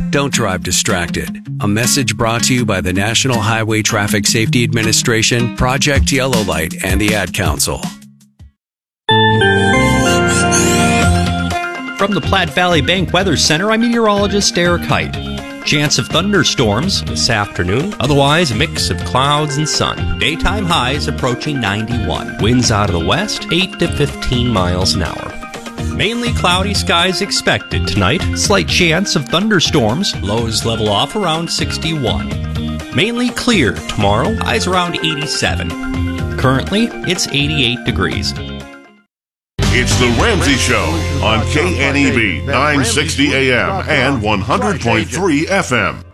Don't drive distracted. A message brought to you by the National Highway Traffic Safety Administration, Project Yellow Light, and the Ad Council. From the Platte Valley Bank Weather Center, I'm meteorologist Eric Height. Chance of thunderstorms this afternoon. Otherwise, a mix of clouds and sun. Daytime highs approaching 91. Winds out of the west, 8 to 15 miles an hour. Mainly cloudy skies expected tonight. Slight chance of thunderstorms. Lows level off around 61. Mainly clear tomorrow. Highs around 87. Currently, it's 88 degrees. It's The Ramsey Show on KNEB 960 AM and 100.3 FM.